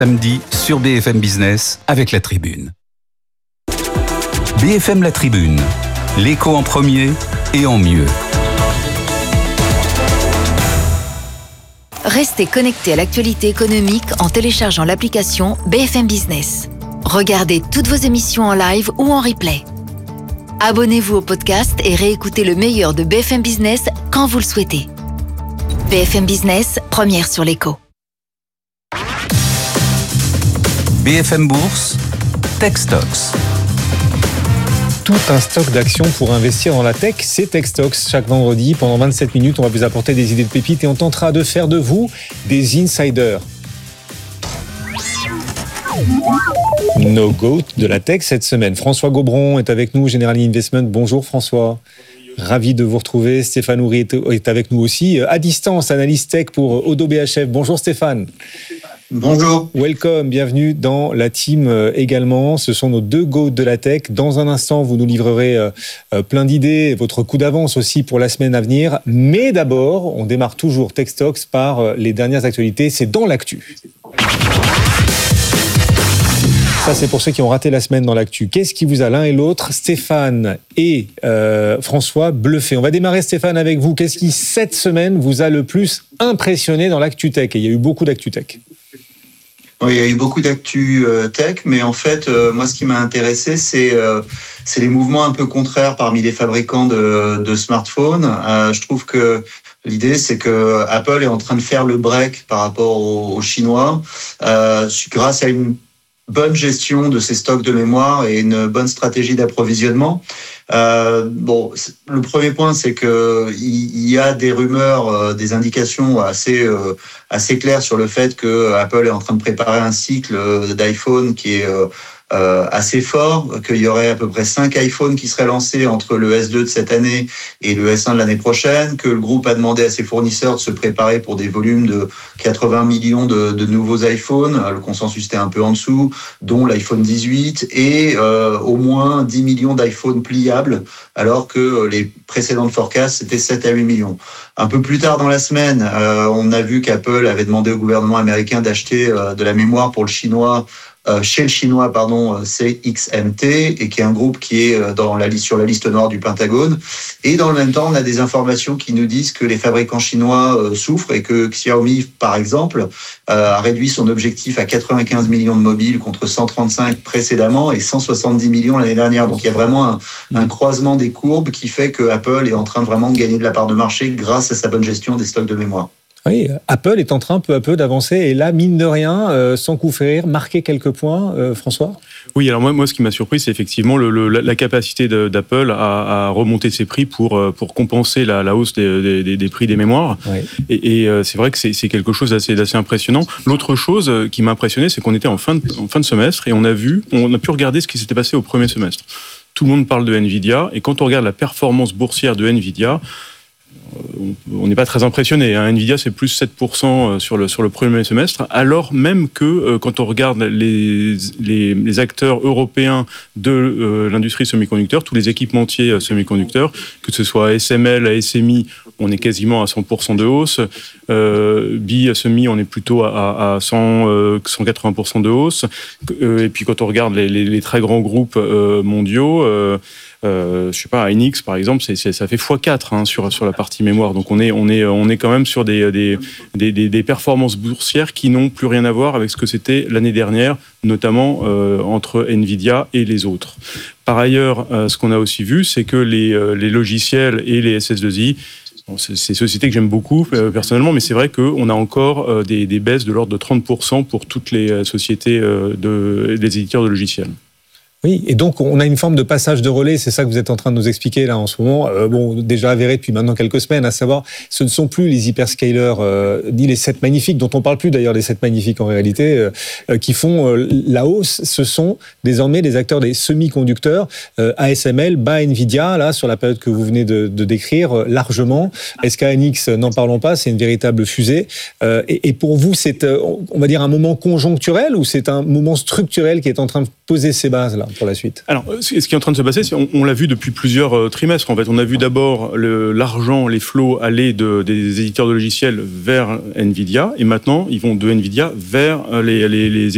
Samedi sur BFM Business avec La Tribune. BFM La Tribune, l'écho en premier et en mieux. Restez connectés à l'actualité économique en téléchargeant l'application BFM Business. Regardez toutes vos émissions en live ou en replay. Abonnez-vous au podcast et réécoutez le meilleur de BFM Business quand vous le souhaitez. BFM Business, première sur l'écho. BFM Bourse, Techstocks. Tout un stock d'actions pour investir dans la tech, c'est Techstocks. Chaque vendredi, pendant 27 minutes, on va vous apporter des idées de pépites et on tentera de faire de vous des insiders. No GOAT de la tech cette semaine. François Gobron est avec nous, General Investment. Bonjour François. Ravi de vous retrouver. Stéphane Houry est avec nous aussi. À distance, analyste tech pour Oddo BHF. Bonjour Stéphane. Bonjour. Welcome, bienvenue dans la team également. Ce sont nos deux GOAT de la tech. Dans un instant, vous nous livrerez plein d'idées, votre coup d'avance aussi pour la semaine à venir. Mais d'abord, on démarre toujours Techstocks par les dernières actualités. C'est dans l'actu. Ça, c'est pour ceux qui ont raté la semaine dans l'actu. Qu'est-ce qui vous a l'un et l'autre, Stéphane et François, bluffé? On va démarrer, Stéphane, avec vous. Qu'est-ce qui, cette semaine, vous a le plus impressionné dans l'actu tech? Et il y a eu beaucoup d'actu tech. Oui, il y a eu beaucoup d'actu tech, mais en fait, moi, ce qui m'a intéressé, c'est les mouvements un peu contraires parmi les fabricants de smartphones. Je trouve que l'idée, c'est que Apple est en train de faire le break par rapport aux Chinois, grâce à une bonne gestion de ses stocks de mémoire et une bonne stratégie d'approvisionnement. Le premier point, c'est que il y a des rumeurs, des indications assez claires sur le fait que Apple est en train de préparer un cycle d'iPhone qui est assez fort, qu'il y aurait à peu près 5 iPhones qui seraient lancés entre le S2 de cette année et le S1 de l'année prochaine, que le groupe a demandé à ses fournisseurs de se préparer pour des volumes de 80 millions de nouveaux iPhones. Le consensus était un peu en dessous, dont l'iPhone 18, et au moins 10 millions d'iPhones pliables, alors que les précédentes forecasts, c'était 7 à 8 millions. Un peu plus tard dans la semaine, on a vu qu'Apple avait demandé au gouvernement américain d'acheter de la mémoire pour le chinois, chez le chinois, CXMT, et qui est un groupe qui est sur la liste noire du Pentagone. Et dans le même temps, on a des informations qui nous disent que les fabricants chinois souffrent et que Xiaomi, par exemple, a réduit son objectif à 95 millions de mobiles contre 135 précédemment et 170 millions l'année dernière. Donc il y a vraiment un croisement des courbes qui fait que Apple est en train vraiment de gagner de la part de marché grâce à sa bonne gestion des stocks de mémoire. Oui, Apple est en train peu à peu d'avancer et là, mine de rien, sans coup férir, marquer quelques points, François? Oui, alors moi, ce qui m'a surpris, c'est effectivement la capacité d'Apple à remonter ses prix pour compenser la hausse des prix des mémoires. Oui. Et c'est vrai que c'est quelque chose d'assez impressionnant. L'autre chose qui m'a impressionné, c'est qu'on était en fin de semestre et on a pu regarder ce qui s'était passé au premier semestre. Tout le monde parle de Nvidia et quand on regarde la performance boursière de Nvidia, on n'est pas très impressionné. Nvidia, c'est plus 7% sur le premier semestre, alors même que quand on regarde les acteurs européens de l'industrie semi-conducteur, tous les équipementiers semi-conducteurs, que ce soit ASML, ASMI, on est quasiment à 100% de hausse. BSemi, on est plutôt à 180% de hausse. Et puis quand on regarde les très grands groupes mondiaux, je sais pas, Hynix par exemple, ça fait x4 sur la partie mémoire. Donc on est quand même sur des performances boursières qui n'ont plus rien à voir avec ce que c'était l'année dernière, notamment entre Nvidia et les autres. Par ailleurs, ce qu'on a aussi vu, c'est que les logiciels et les SS2I, c'est sociétés que j'aime beaucoup personnellement, mais c'est vrai qu'on a encore des baisses de l'ordre de 30% pour toutes les sociétés des éditeurs de logiciels. Oui, et donc on a une forme de passage de relais, c'est ça que vous êtes en train de nous expliquer là en ce moment, déjà avéré depuis maintenant quelques semaines, à savoir, ce ne sont plus les hyperscalers, ni les 7 magnifiques, dont on parle plus d'ailleurs des 7 magnifiques en réalité, qui font la hausse, ce sont désormais des acteurs des semi-conducteurs, ASML, bat Nvidia, là, sur la période que vous venez de décrire, largement. SK hynix, n'en parlons pas, c'est une véritable fusée. Et pour vous, c'est, on va dire, un moment conjoncturel ou c'est un moment structurel qui est en train de poser ses bases là pour la suite? Alors, ce qui est en train de se passer, c'est on l'a vu depuis plusieurs trimestres. En fait, on a vu d'abord l'argent, les flots aller des éditeurs de logiciels vers Nvidia, et maintenant ils vont de Nvidia vers les